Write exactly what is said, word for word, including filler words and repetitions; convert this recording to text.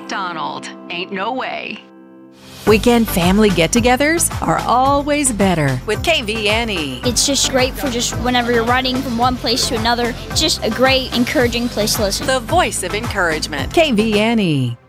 McDonald. Ain't no way. Weekend family get-togethers are always better with K V N E. It's just great for just whenever you're riding from one place to another. Just a great, encouraging place to listen. The voice of encouragement. K V N E.